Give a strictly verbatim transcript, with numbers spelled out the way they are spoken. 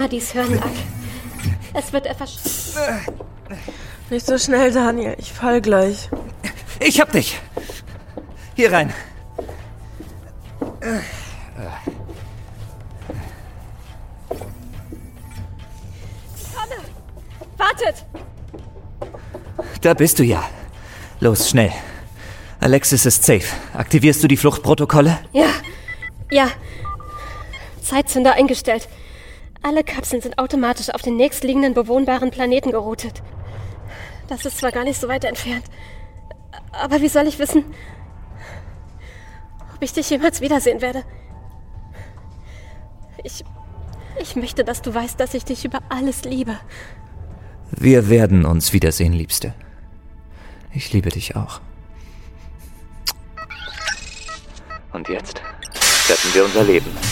immer dies hören mag. Es wird etwas... Nicht so schnell, Daniel. Ich fall gleich. Ich hab dich. Hier rein. Komme! Wartet! Da bist du ja. Los, schnell. Alexis ist safe. Aktivierst du die Fluchtprotokolle? Ja, ja. Zeitzünder eingestellt. Alle Kapseln sind automatisch auf den nächstliegenden bewohnbaren Planeten geroutet. Das ist zwar gar nicht so weit entfernt, aber wie soll ich wissen, ob ich dich jemals wiedersehen werde? Ich, ich möchte, dass du weißt, dass ich dich über alles liebe. Wir werden uns wiedersehen, Liebste. Ich liebe dich auch. Und jetzt retten wir unser Leben.